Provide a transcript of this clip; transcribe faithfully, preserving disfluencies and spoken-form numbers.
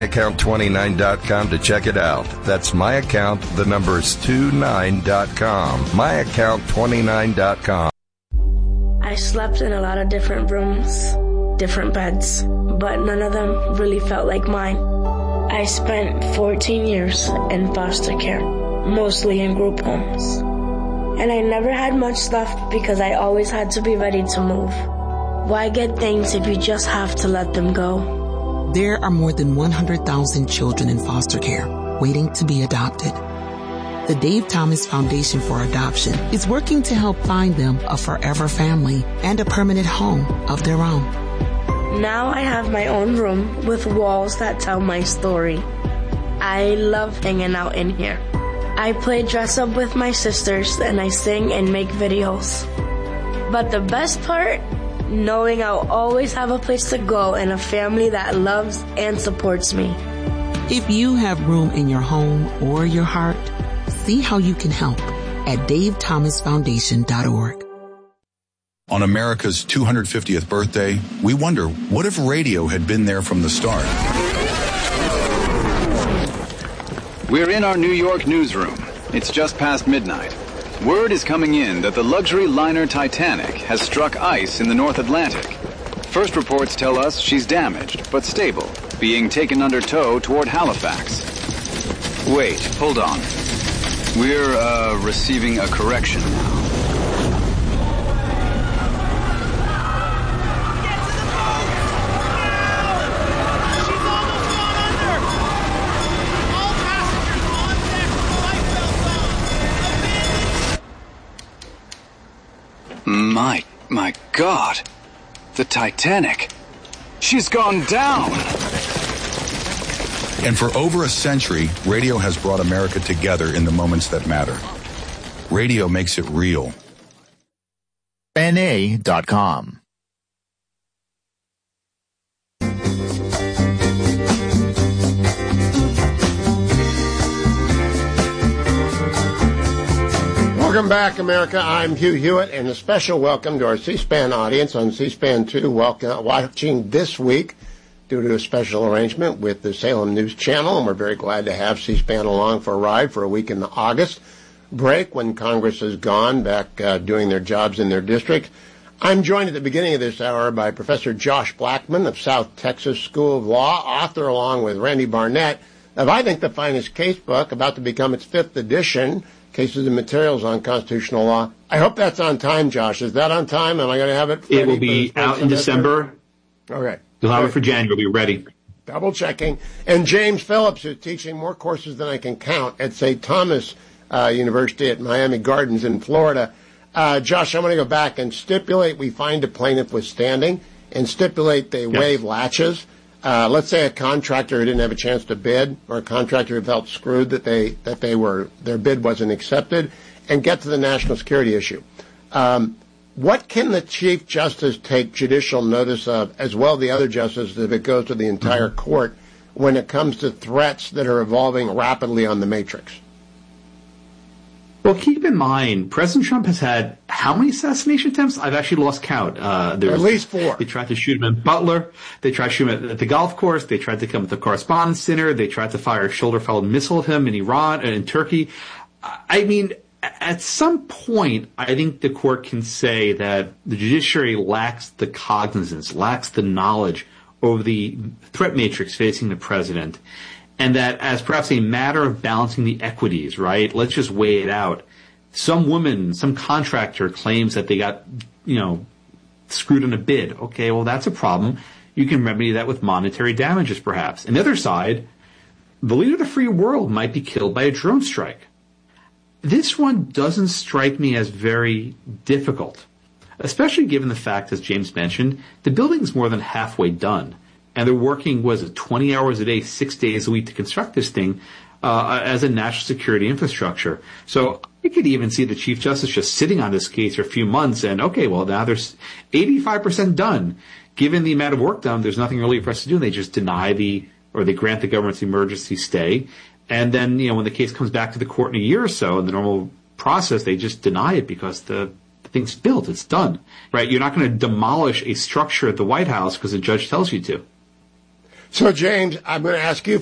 account twenty-nine dot com to check it out. That's my account, the number is twenty-nine dot com. my account twenty-nine dot com. I slept in a lot of different rooms, different beds, but none of them really felt like mine. I spent fourteen years in foster care, mostly in group homes. And I never had much left because I always had to be ready to move. Why get things if you just have to let them go? There are more than one hundred thousand children in foster care waiting to be adopted. The Dave Thomas Foundation for Adoption is working to help find them a forever family and a permanent home of their own. Now I have my own room with walls that tell my story. I love hanging out in here. I play dress up with my sisters and I sing and make videos. But the best part, knowing I'll always have a place to go and a family that loves and supports me. If you have room in your home or your heart, see how you can help at dave thomas foundation dot org. On America's two hundred fiftieth birthday, we wonder, what if radio had been there from the start? We're in our New York newsroom. It's just past midnight. Word is coming in that the luxury liner Titanic has struck ice in the North Atlantic. First reports tell us she's damaged, but stable, being taken under tow toward Halifax. Wait, hold on. We're, uh, receiving a correction now. My, my God. The Titanic. She's gone down. And for over a century, radio has brought America together in the moments that matter. Radio makes it real. N A dot com. Welcome back, America. I'm Hugh Hewitt, and a special welcome to our C-SPAN audience on C-SPAN two, welcome, watching this week due to a special arrangement with the Salem News Channel, and we're very glad to have C-SPAN along for a ride for a week in the August break when Congress is gone, back uh, doing their jobs in their district. I'm joined at the beginning of this hour by Professor Josh Blackman of South Texas School of Law, author along with Randy Barnett of, I think, the finest case book, about to become its fifth edition, Cases and Materials on Constitutional Law. I hope that's on time, Josh. Is that on time? Am I going to have it? It will be out in December. Okay. You'll have it for January. We'll be ready. Double checking. And James Phillips is teaching more courses than I can count at Saint Thomas uh, University at Miami Gardens in Florida. Uh, Josh, I'm going to go back and stipulate we find a plaintiff withstanding and stipulate they yes. waive latches. Uh, let's say a contractor who didn't have a chance to bid, or a contractor who felt screwed that they that they were their bid wasn't accepted, and get to the national security issue. Um, what can the Chief Justice take judicial notice of, as well as the other justices, if it goes to the entire mm-hmm. court, when it comes to threats that are evolving rapidly on the matrix? Well, keep in mind, President Trump has had how many assassination attempts? I've actually lost count. Uh, At least four. They tried to shoot him in Butler. They tried to shoot him at the golf course. They tried to come at the Correspondence Center. They tried to fire a shoulder-fired missile at him in Iran and in Turkey. I mean, at some point, I think the court can say that the judiciary lacks the cognizance, lacks the knowledge over the threat matrix facing the president. And that as perhaps a matter of balancing the equities, right? Let's just weigh it out. Some woman, some contractor claims that they got, you know, screwed on a bid. Okay, well, that's a problem. You can remedy that with monetary damages, perhaps. On the other side, the leader of the free world might be killed by a drone strike. This one doesn't strike me as very difficult, especially given the fact, as James mentioned, the building's more than halfway done. And they're working, was it, twenty hours a day, six days a week to construct this thing uh, as a national security infrastructure. So I could even see the Chief Justice just sitting on this case for a few months and, okay, well, now there's eighty-five percent done. Given the amount of work done, there's nothing really for us to do. And they just deny the, or they grant the government's emergency stay. And then, you know, when the case comes back to the court in a year or so, in the normal process, they just deny it because the the thing's built. It's done, right? You're not going to demolish a structure at the White House because the judge tells you to. So, James, I'm going to ask you